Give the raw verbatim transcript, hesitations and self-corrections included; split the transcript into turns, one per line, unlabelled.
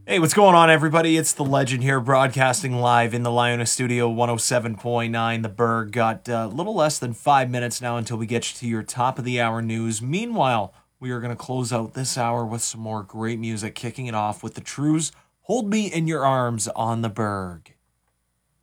Hey, what's going on, everybody? It's the Legend here, broadcasting live in the Liona Studio one oh seven point nine. The Berg got a little less than five minutes now until we get you to your top of the hour news. Meanwhile, we are going to close out this hour with some more great music, kicking it off with the Trews, Hold Me in Your Arms on the Berg.